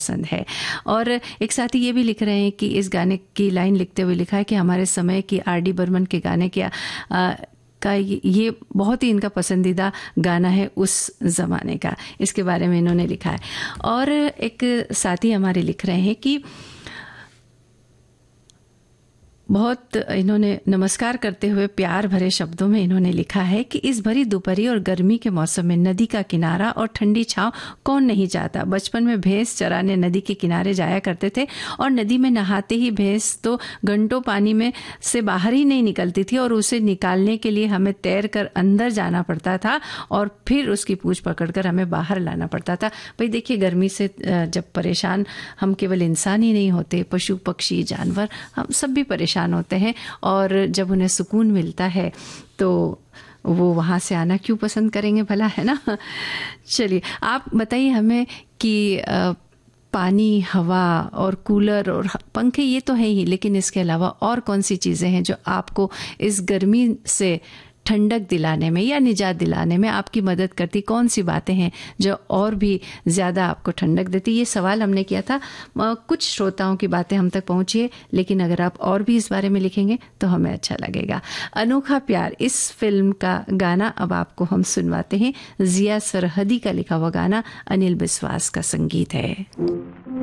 पसंद है। और एक साथी ये भी लिख रहे हैं कि इस गाने की लाइन लिखते हुए लिखा है कि हमारे समय की आर.डी. बर्मन के गाने का ये बहुत ही इनका पसंदीदा गाना है उस ज़माने का। इसके बारे में इन्होंने लिखा है। और एक साथी हमारे लिख रहे हैं कि बहुत इन्होंने नमस्कार करते हुए प्यार भरे शब्दों में इन्होंने लिखा है कि इस भरी दोपहरी और गर्मी के मौसम में नदी का किनारा और ठंडी छांव कौन नहीं चाहता। बचपन में भैंस चराने नदी के किनारे जाया करते थे और नदी में नहाते ही भैंस तो घंटों पानी में से बाहर ही नहीं निकलती थी और उसे निकालने के लिए हमें तैर कर अंदर जाना पड़ता था और फिर उसकी पूंछ पकड़कर हमें बाहर लाना पड़ता था। भाई देखिए, गर्मी से जब परेशान हम केवल इंसान ही नहीं होते, पशु पक्षी जानवर हम सब भी परेशान होते हैं और जब उन्हें सुकून मिलता है तो वो वहाँ से आना क्यों पसंद करेंगे भला, है ना। चलिए आप बताइए हमें कि पानी, हवा और कूलर और पंखे ये तो है ही, लेकिन इसके अलावा और कौन सी चीज़ें हैं जो आपको इस गर्मी से ठंडक दिलाने में या निजात दिलाने में आपकी मदद करती। कौन सी बातें हैं जो और भी ज़्यादा आपको ठंडक देती। ये सवाल हमने किया था। कुछ श्रोताओं की बातें हम तक पहुँची है, लेकिन अगर आप और भी इस बारे में लिखेंगे तो हमें अच्छा लगेगा। अनोखा प्यार इस फिल्म का गाना अब आपको हम सुनवाते हैं। जिया सरहदी का लिखा हुआ गाना, अनिल बिस्वास का संगीत है।